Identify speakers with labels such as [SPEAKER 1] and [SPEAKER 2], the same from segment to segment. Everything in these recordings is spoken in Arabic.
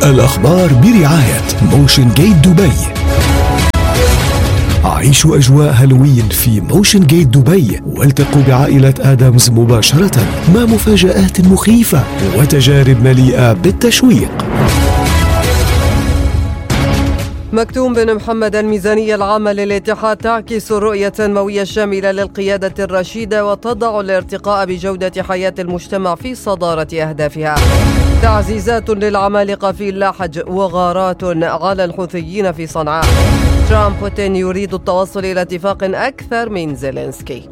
[SPEAKER 1] الأخبار برعاية موشن جيت دبي. عيشوا أجواء هالوين في موشن جيت دبي، والتقوا بعائلة آدمز مباشرة مع مفاجآت مخيفة وتجارب مليئة بالتشويق.
[SPEAKER 2] مكتوم بن محمد: الميزانية العامة للاتحاد تعكس الرؤية التنموية الشاملة للقيادة الرشيدة وتضع الارتقاء بجودة حياة المجتمع في صدارة أهدافها. تعزيزات للعمالقة في اللاحج وغارات على الحوثيين في صنعاء. ترامب: بوتين يريد التوصل إلى اتفاق أكثر من زيلينسكي.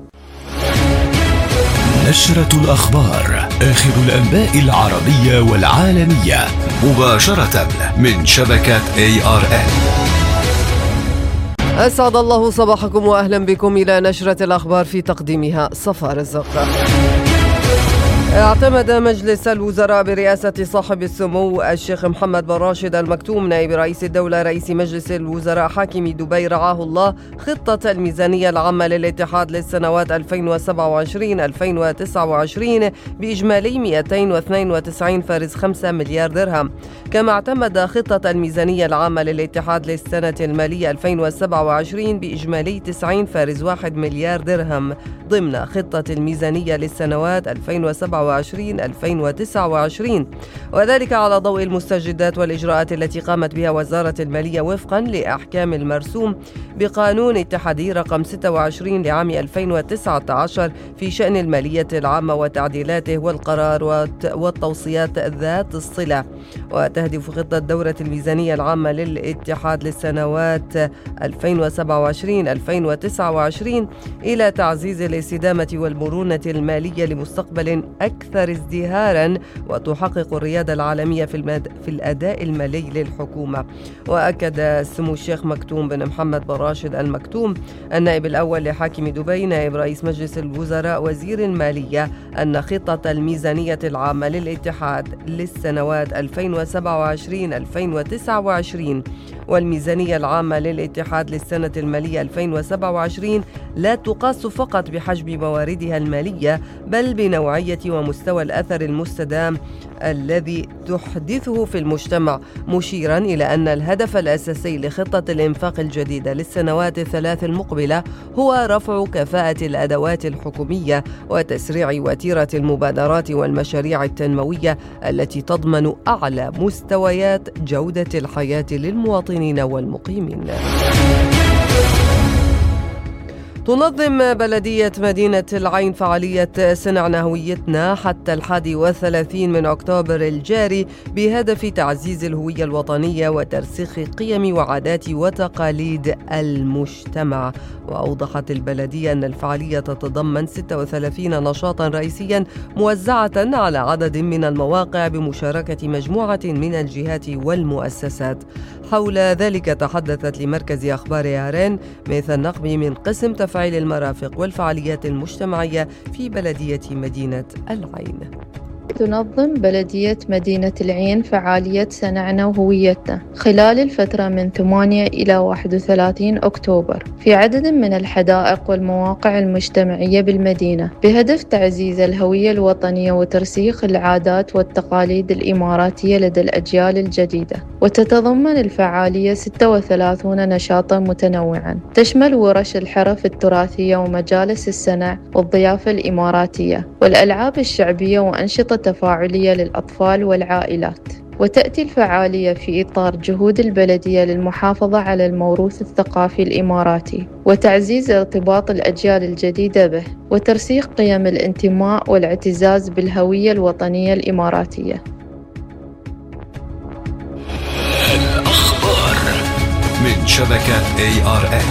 [SPEAKER 1] نشرة الأخبار، آخر الأنباء العربية والعالمية مباشرة من شبكة ARN.
[SPEAKER 2] أسعد الله صباحكم وأهلا بكم إلى نشرة الأخبار في تقديمها صفاء رزق. اعتمد مجلس الوزراء برئاسة صاحب السمو الشيخ محمد بن راشد المكتوم نائب رئيس الدولة رئيس مجلس الوزراء حاكم دبي رعاه الله خطة الميزانية العامة للاتحاد للسنوات 2027-2029 بإجمالي 292.5 مليار درهم. كما اعتمد خطة الميزانية العامة للاتحاد للسنة المالية 2027 بإجمالي 90.1 مليار درهم ضمن خطة الميزانية للسنوات 2027-2029، وذلك على ضوء المستجدات والإجراءات التي قامت بها وزارة المالية وفقا لأحكام المرسوم بقانون اتحادي رقم 26 لعام 2019 في شأن المالية العامة وتعديلاته والقرار والتوصيات ذات الصلة. وتهدف خطة دورة الميزانية العامة للاتحاد للسنوات 2027-2029 إلى تعزيز الاستدامة والمرونة المالية لمستقبل أكثر ازدهارا وتحقق الريادة العالمية في الأداء المالي للحكومة. وأكد سمو الشيخ مكتوم بن محمد بن راشد المكتوم النائب الأول لحاكم دبي نائب رئيس مجلس الوزراء وزير المالية أن خطة الميزانية العامة للاتحاد للسنوات 2027-2029 والميزانية العامة للاتحاد للسنة المالية 2027 لا تقاس فقط بحجم مواردها المالية بل بنوعية ومستوى الأثر المستدام الذي تحدثه في المجتمع، مشيرا إلى أن الهدف الأساسي لخطة الإنفاق الجديدة للسنوات الثلاث المقبلة هو رفع كفاءة الأدوات الحكومية وتسريع وتيرة المبادرات والمشاريع التنموية التي تضمن أعلى مستويات جودة الحياة للمواطنين والمقيمين. تنظم بلدية مدينة العين فعالية صنعنا هويتنا حتى 31 من أكتوبر الجاري بهدف تعزيز الهوية الوطنية وترسيخ قيم وعادات وتقاليد المجتمع. وأوضحت البلدية أن الفعالية تتضمن 36 نشاطا رئيسيا موزعة على عدد من المواقع بمشاركة مجموعة من الجهات والمؤسسات. حول ذلك تحدثت لمركز أخبار ARN ميثا النقبي من قسم تفعيل المرافق والفعاليات المجتمعية في بلدية مدينة العين.
[SPEAKER 3] تنظم بلدية مدينة العين فعالية صنعنا وهويتنا خلال الفترة من 8 إلى 31 أكتوبر في عدد من الحدائق والمواقع المجتمعية بالمدينة بهدف تعزيز الهوية الوطنية وترسيخ العادات والتقاليد الإماراتية لدى الأجيال الجديدة. وتتضمن الفعالية 36 نشاطا متنوعا تشمل ورش الحرف التراثية ومجالس الصنع والضيافة الإماراتية والألعاب الشعبية وأنشطة تفاعلية للأطفال والعائلات. وتأتي الفعالية في إطار جهود البلدية للمحافظة على الموروث الثقافي الإماراتي وتعزيز ارتباط الأجيال الجديدة به وترسيخ قيم الانتماء والاعتزاز بالهوية الوطنية الإماراتية.
[SPEAKER 1] الأخبار من شبكة ARN.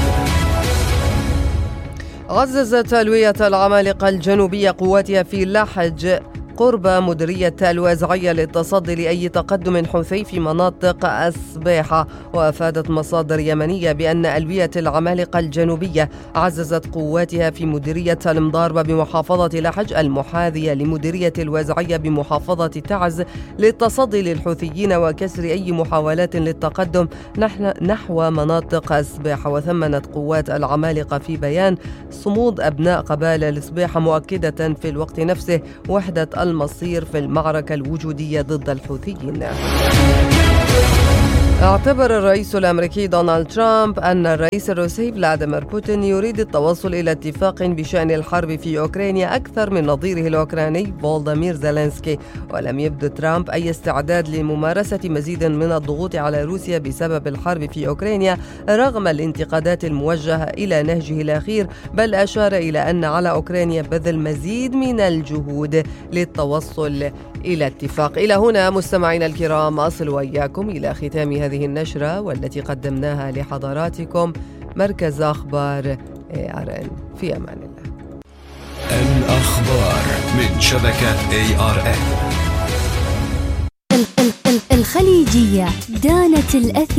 [SPEAKER 2] عززت ألوية العمالقة الجنوبية قواتها في لاحج قرب مديرية الوازعية للتصدي لأي تقدم حوثي في مناطق الصبيحة. وأفادت مصادر يمنية بأن ألوية العمالقة الجنوبية عززت قواتها في مديرية المضاربة بمحافظة لحج المحاذية لمديرية الوازعية بمحافظة تعز للتصدي للحوثيين وكسر أي محاولات للتقدم نحو مناطق الصبيحة. وثمنت قوات العمالقة في بيان صمود أبناء قبائل الصبيحة مؤكدة في الوقت نفسه وحدة المصير في المعركة الوجودية ضد الحوثيين. اعتبر الرئيس الأمريكي دونالد ترامب أن الرئيس الروسي فلاديمير بوتين يريد التوصل إلى اتفاق بشأن الحرب في أوكرانيا أكثر من نظيره الأوكراني فولوديمير زيلينسكي، ولم يبدو ترامب أي استعداد لممارسة مزيد من الضغوط على روسيا بسبب الحرب في أوكرانيا رغم الانتقادات الموجهة إلى نهجه الأخير، بل أشار إلى أن على أوكرانيا بذل مزيد من الجهود للتوصل إلى اتفاق. إلى هنا مستمعينا الكرام أصل وإياكم إلى ختام هذه النشرة والتي قدمناها لحضراتكم مركز أخبار ARN. في أمان الله.
[SPEAKER 1] الأخبار من شبكة ARN.
[SPEAKER 4] الخليجية دانت الأثير.